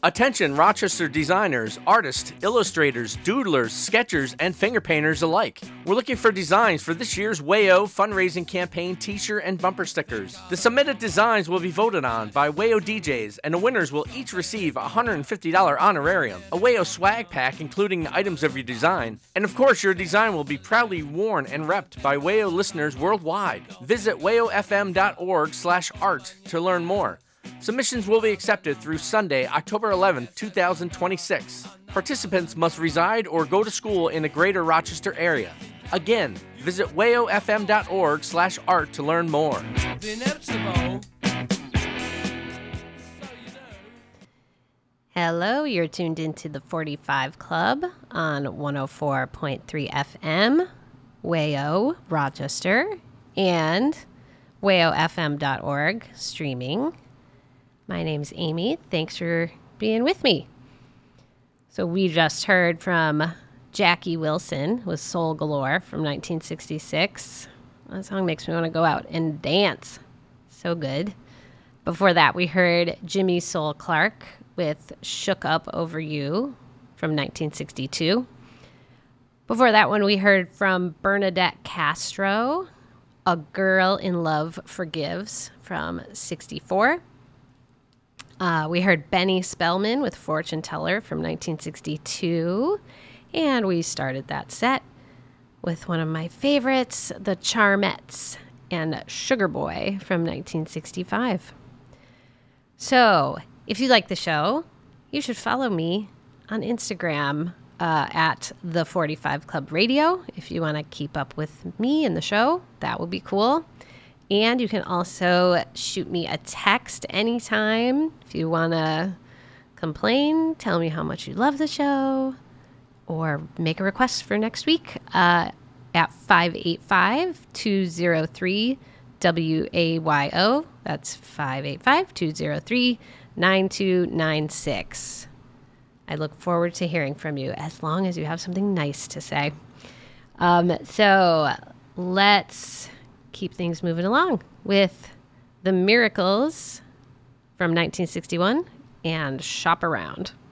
Attention Rochester designers, artists, illustrators, doodlers, sketchers, and finger painters alike. We're looking for designs for this year's WAYO fundraising campaign t-shirt and bumper stickers. The submitted designs will be voted on by WAYO DJs, and the winners will each receive a $150 honorarium, a WAYO swag pack including the items of your design, and of course your design will be proudly worn and repped by WAYO listeners worldwide. Visit wayofm.org/art to learn more. Submissions will be accepted through Sunday, October 11, 2026. Participants must reside or go to school in the greater Rochester area. Again, visit wayofm.org/art to learn more. Hello, you're tuned into the 45 Club on 104.3 FM, WAYO, Rochester, and wayofm.org, streaming. My name's Amy. Thanks for being with me. So we just heard from Jackie Wilson with Soul Galore from 1966. That song makes me want to go out and dance. So good. Before that, we heard Jimmy Soul Clark with Shook Up Over You from 1962. Before that one, we heard from Bernadette Castro, A Girl in Love Forgives from 64. We heard Benny Spellman with Fortune Teller from 1962. And we started that set with one of my favorites, the Charmettes and Sugar Boy from 1965. So if you like the show, you should follow me on Instagram at the 45 Club Radio. If you want to keep up with me and the show, that would be cool. And you can also shoot me a text anytime if you want to complain, tell me how much you love the show, or make a request for next week at 585-203-WAYO. That's 585-203-9296. I look forward to hearing from you as long as you have something nice to say. So let's keep things moving along with The Miracles from 1961 and Shop Around.